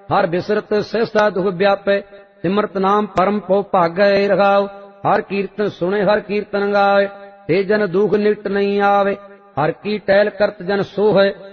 ਹਰ ਬਿਸਰਤ ਸਹਿਸਾ ਦੁਖ ਵਿਆਪੈ। ਸਿਮਰਤ ਨਾਮ ਪਰਮ ਪਉ ਭਾਗੈ ਰਖਾਉ। ਹਰ ਕੀਰਤਨ ਸੁਣੇ ਹਰ ਕੀਰਤਨ ਗਾਵੇ। ਤੇ ਜਨ ਦੁਖ ਨਿਕਟ ਨਹੀਂ ਆਵੇ। ਹਰ ਕੀ ਟਹਿਲ ਕਰਤ ਜਨ ਸੋਹੈ।